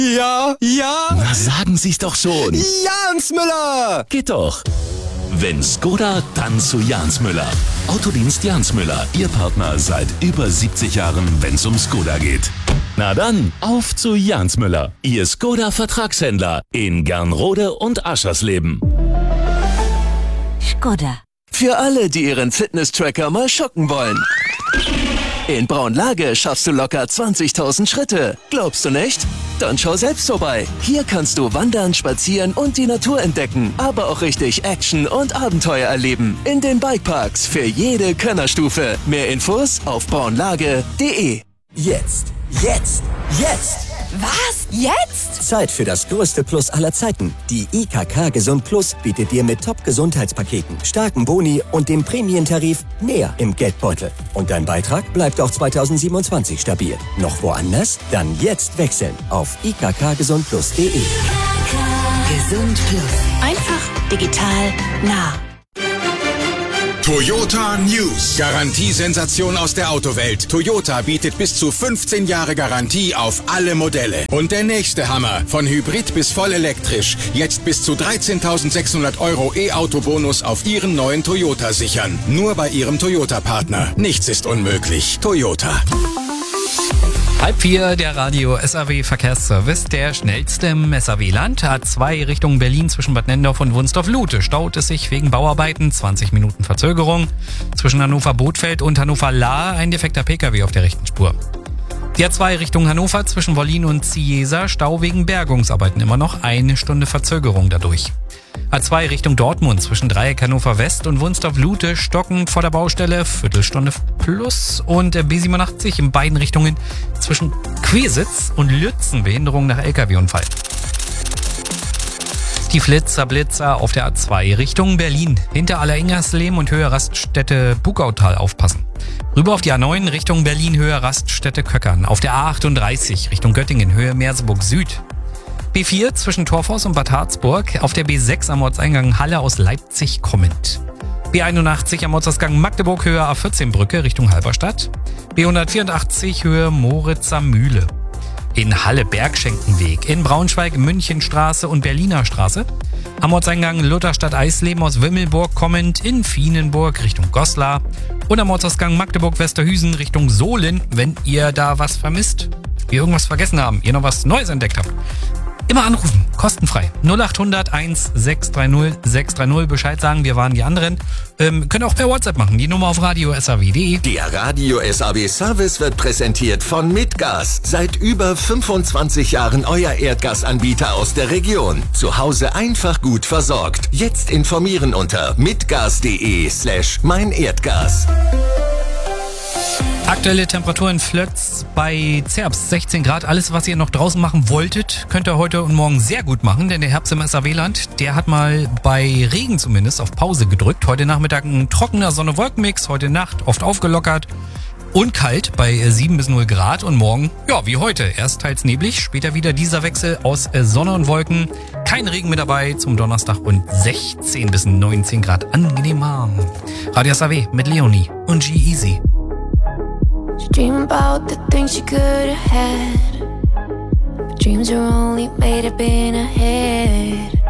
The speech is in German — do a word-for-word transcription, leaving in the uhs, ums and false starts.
Ja, ja. Na, sagen Sie's doch schon. Jans Müller. Geht doch. Wenn Skoda, dann zu Jans Müller. Autodienst Jans Müller, Ihr Partner seit über siebzig Jahren, wenn's um Skoda geht. Na dann, auf zu Jans Müller, Ihr Skoda-Vertragshändler in Gernrode und Aschersleben. Skoda. Für alle, die ihren Fitness-Tracker mal schocken wollen. In Braunlage schaffst du locker zwanzigtausend Schritte. Glaubst du nicht? Dann schau selbst vorbei. Hier kannst du wandern, spazieren und die Natur entdecken, aber auch richtig Action und Abenteuer erleben. In den Bikeparks für jede Könnerstufe. Mehr Infos auf braunlage punkt de. Jetzt, jetzt, jetzt! Was? Jetzt? Zeit für das größte Plus aller Zeiten. Die I K K Gesund Plus bietet dir mit Top-Gesundheitspaketen, starken Boni und dem Prämientarif mehr im Geldbeutel. Und dein Beitrag bleibt auch zweitausendsiebenundzwanzig stabil. Noch woanders? Dann jetzt wechseln auf i k k gesund plus punkt de. Gesund Plus. Einfach, digital, nah. Toyota News. Garantiesensation aus der Autowelt. Toyota bietet bis zu fünfzehn Jahre Garantie auf alle Modelle. Und der nächste Hammer. Von Hybrid bis voll elektrisch. Jetzt bis zu dreizehntausendsechshundert Euro E-Auto-Bonus auf Ihren neuen Toyota sichern. Nur bei Ihrem Toyota-Partner. Nichts ist unmöglich. Toyota. Halb vier, der Radio S A W Verkehrsservice, der schnellste im S A W-Land. A zwei Richtung Berlin zwischen Bad Nennendorf und Wunstorf-Lute staut es sich wegen Bauarbeiten, zwanzig Minuten Verzögerung. Zwischen Hannover-Bothfeld und Hannover-Lahr ein defekter Pkw auf der rechten Spur. Die A zwei Richtung Hannover zwischen Wollin und Ziesa, Stau wegen Bergungsarbeiten immer noch, eine Stunde Verzögerung dadurch. A zwei Richtung Dortmund zwischen Dreieck Hannover West und Wunstorf-Lute stockend vor der Baustelle, Viertelstunde plus, und B siebenundachtzig in beiden Richtungen zwischen Quesitz und Lützen, Behinderung nach L K W-Unfall. Die Flitzer Blitzer auf der A zwei Richtung Berlin, hinter Alleringersleben und Höhe Raststätte Bugautal aufpassen. Rüber auf die A neun Richtung Berlin, Höhe Raststätte Köckern. Auf der A achtunddreißig Richtung Göttingen, Höhe Merseburg Süd. B vier zwischen Torfhaus und Bad Harzburg, auf der B sechs am Ortseingang Halle aus Leipzig kommend. B einundachtzig am Ortsausgang Magdeburg, Höhe A vierzehn Brücke Richtung Halberstadt. B hundertvierundachtzig Höhe Moritzer Mühle. In Halle Bergschenkenweg, in Braunschweig Münchenstraße und Berliner Straße. Am Ortseingang Lutherstadt Eisleben aus Wimmelburg kommend in Vienenburg Richtung Goslar. Und am Ortsausgang Magdeburg Westerhüsen Richtung Sohlen, wenn ihr da was vermisst, wir irgendwas vergessen haben, ihr noch was Neues entdeckt habt. Immer anrufen, kostenfrei. null achthundert eins sechs drei null sechs drei null, Bescheid sagen, wir waren die anderen. Ähm, könnt ihr auch per WhatsApp machen, die Nummer auf radio S A W punkt de. Der Radio S A W Service wird präsentiert von Mitgas. Seit über fünfundzwanzig Jahren euer Erdgasanbieter aus der Region. Zu Hause einfach gut versorgt. Jetzt informieren unter mitgas.de slash mein Erdgas. Aktuelle Temperatur in Flötz bei Zerbst, sechzehn Grad. Alles, was ihr noch draußen machen wolltet, könnt ihr heute und morgen sehr gut machen, denn der Herbst im S A W-Land, der hat mal bei Regen zumindest auf Pause gedrückt. Heute Nachmittag ein trockener Sonne-Wolken-Mix, heute Nacht oft aufgelockert und kalt bei sieben bis null Grad und morgen, ja, wie heute, erst teils neblig, später wieder dieser Wechsel aus Sonne und Wolken. Kein Regen mit dabei zum Donnerstag und sechzehn bis neunzehn Grad angenehm warm. Radio S A W mit Leonie und G-Eazy. Dream about the things you could have had, but dreams are only made up in a head.